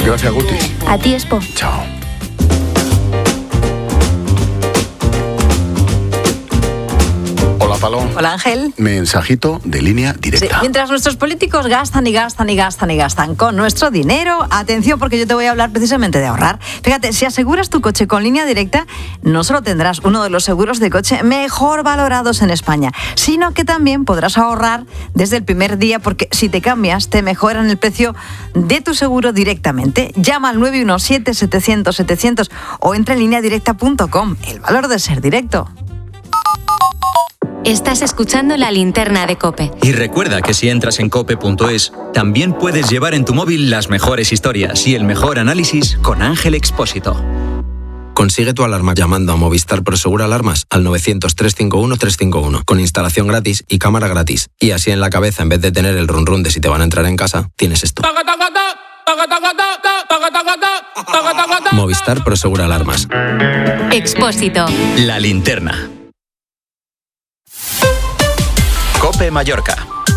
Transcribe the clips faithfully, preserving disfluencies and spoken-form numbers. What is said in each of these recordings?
Gracias, Guti. A ti, Expo. Chao. Hola, Paloma. Hola, Ángel. Mensajito de línea directa. Sí, mientras nuestros políticos gastan y gastan y gastan y gastan con nuestro dinero, atención, porque yo te voy a hablar precisamente de ahorrar. Fíjate, si aseguras tu coche con línea directa, no solo tendrás uno de los seguros de coche mejor valorados en España, sino que también podrás ahorrar desde el primer día, porque si te cambias, te mejoran el precio de tu seguro directamente. Llama al nueve uno siete, setecientos, setecientos o entra en línea directa punto com. El valor de ser directo. Estás escuchando La Linterna de COPE. Y recuerda que si entras en cope punto es, también puedes llevar en tu móvil las mejores historias y el mejor análisis con Ángel Expósito. Consigue tu alarma llamando a Movistar Prosegur Alarmas al novecientos, trescientos cincuenta y uno, trescientos cincuenta y uno, con instalación gratis y cámara gratis. Y así en la cabeza, en vez de tener el run run de si te van a entrar en casa, tienes esto. Movistar Prosegur Alarmas. Expósito. La Linterna. COPE Mallorca.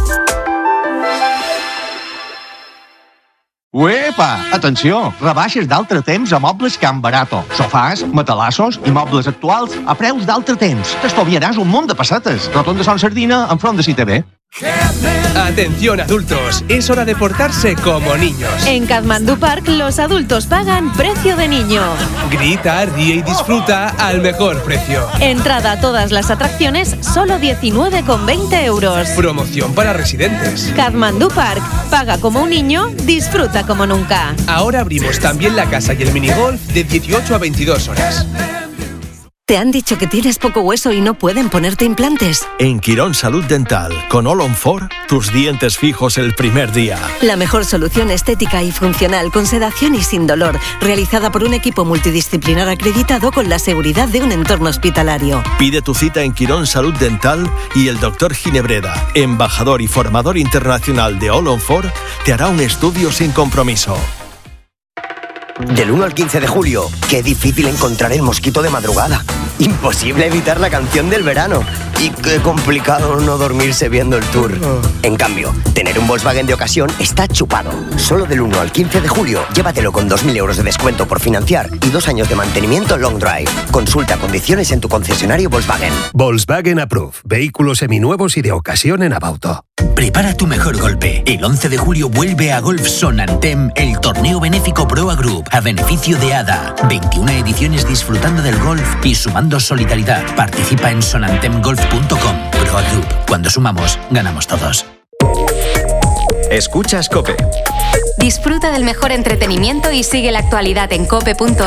Uepa! Atenció! Rebaixes d'altre temps a Mobles Can Barato. Sofàs, matalassos i mobles actuals a preus d'altre temps. T'estalviaràs un munt de pessetes. Rotonda de Son Sardina, enfront de C T V. Atención adultos, es hora de portarse como niños. En Katmandú Park los adultos pagan precio de niño. Grita, ríe y disfruta al mejor precio. Entrada a todas las atracciones, solo diecinueve con veinte euros. Promoción para residentes. Katmandú Park, paga como un niño, disfruta como nunca. Ahora abrimos también la casa y el minigolf de dieciocho a veintidós horas. ¿Te han dicho que tienes poco hueso y no pueden ponerte implantes? En Quirón Salud Dental, con All on Four, tus dientes fijos el primer día. La mejor solución estética y funcional, con sedación y sin dolor, realizada por un equipo multidisciplinar acreditado con la seguridad de un entorno hospitalario. Pide tu cita en Quirón Salud Dental y el doctor Ginebreda, embajador y formador internacional de All on Four, te hará un estudio sin compromiso. Del uno al quince de julio, qué difícil encontrar el mosquito de madrugada. Imposible evitar la canción del verano. Y qué complicado no dormirse viendo el tour. En cambio, tener un Volkswagen de ocasión está chupado. Solo del uno al quince de julio, llévatelo con dos mil euros de descuento por financiar y dos años de mantenimiento long drive. Consulta condiciones en tu concesionario Volkswagen. Volkswagen Approved. Vehículos seminuevos y de ocasión en Abauto. Prepara tu mejor golpe. El once de julio vuelve a Golf Sonantem el torneo benéfico Proa Group a beneficio de A D A. veintiuna ediciones disfrutando del golf y sumando solidaridad. Participa en sonantem golf punto com. Proa Group. Cuando sumamos, ganamos todos. Escuchas COPE. Disfruta del mejor entretenimiento y sigue la actualidad en cope punto es.